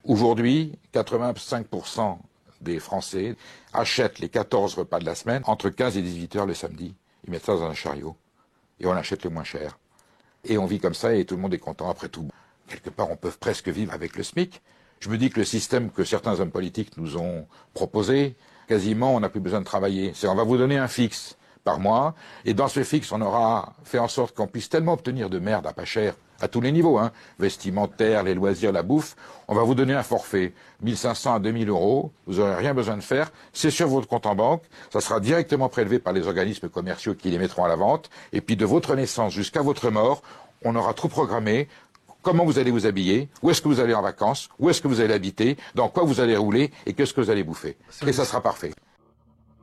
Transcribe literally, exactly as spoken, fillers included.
Aujourd'hui, quatre-vingt-cinq pour cent des Français achètent les quatorze repas de la semaine entre quinze et dix-huit heures le samedi. Ils mettent ça dans un chariot. Et on achète le moins cher. Et on vit comme ça et tout le monde est content après tout. Quelque part, on peut presque vivre avec le SMIC. Je me dis que le système que certains hommes politiques nous ont proposé, quasiment, on n'a plus besoin de travailler. C'est on va vous donner un fixe par mois, et dans ce fixe, on aura fait en sorte qu'on puisse tellement obtenir de merde à pas cher, à tous les niveaux, hein, vestimentaire, les loisirs, la bouffe, on va vous donner un forfait, mille cinq cents à deux mille euros, vous n'aurez rien besoin de faire, c'est sur votre compte en banque, ça sera directement prélevé par les organismes commerciaux qui les mettront à la vente, et puis de votre naissance jusqu'à votre mort, on aura tout programmé, comment vous allez vous habiller, où est-ce que vous allez en vacances, où est-ce que vous allez habiter, dans quoi vous allez rouler, et qu'est-ce que vous allez bouffer. Et ça sera parfait.